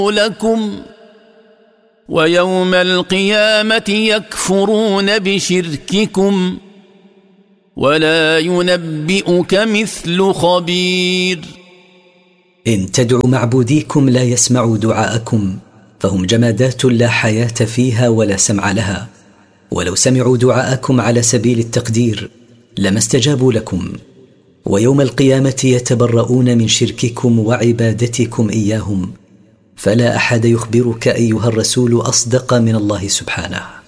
لكم ويوم القيامة يكفرون بشرككم ولا ينبئك مثل خبير. إن تدعوا معبوديكم لا يسمعوا دعاءكم، فهم جمادات لا حياة فيها ولا سمع لها، ولو سمعوا دعاءكم على سبيل التقدير لما استجابوا لكم، ويوم القيامة يتبرؤون من شرككم وعبادتكم إياهم، فلا أحد يخبرك أيها الرسول أصدق من الله سبحانه.